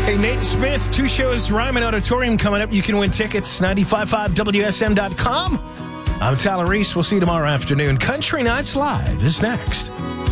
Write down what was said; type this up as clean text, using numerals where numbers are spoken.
Hey, Nate Smith, 2 shows, Ryman Auditorium coming up. You can win tickets, 955WSM.com. I'm Tyler Reese. We'll see you tomorrow afternoon. Country Nights Live is next.